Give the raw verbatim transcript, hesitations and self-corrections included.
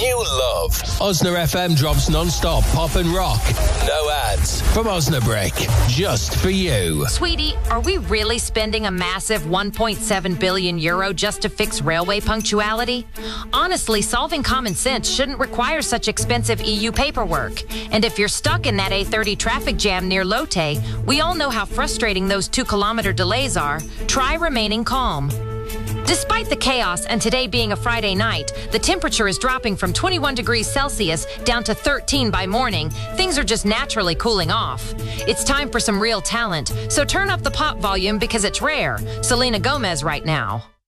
you love. Osna F M drops non-stop pop and rock. No ads. From Osnabrick. Just for you. Sweetie, are we really spending a massive one point seven billion euro just to fix railway punctuality? Honestly, solving common sense shouldn't require such expensive E U paperwork. And if you're stuck in that A thirty traffic jam near Lotte, we all know how frustrating those two-kilometer delays are. Try remaining calm. Despite the chaos and today being a Friday night, the temperature is dropping from twenty-one degrees Celsius down to thirteen by morning. Things are just naturally cooling off. It's time for some real talent, so turn up the pop volume because it's rare. Selena Gomez right now.